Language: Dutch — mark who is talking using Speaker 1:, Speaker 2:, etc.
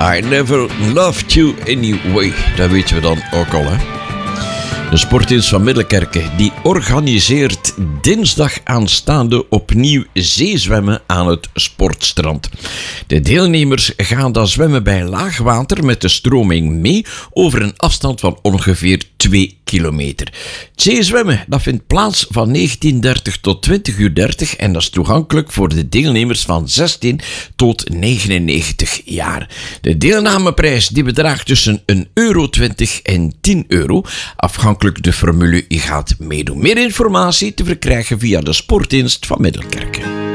Speaker 1: I never loved you anyway. Dat weten we dan ook al, hè. De Sportdienst van Middelkerke die organiseert dinsdag aanstaande opnieuw zeezwemmen aan het Sportstrand. De deelnemers gaan dan zwemmen bij laag water met de stroming mee over een afstand van ongeveer 2 kilometer. Het zeezwemmen dat vindt plaats van 19:30 tot 20:30 en dat is toegankelijk voor de deelnemers van 16 tot 99 jaar. De deelnameprijs die bedraagt tussen €1,20 en €10, afhankelijk de formule je gaat meedoen. Meer informatie te verkrijgen via de Sportdienst van Middelkerke.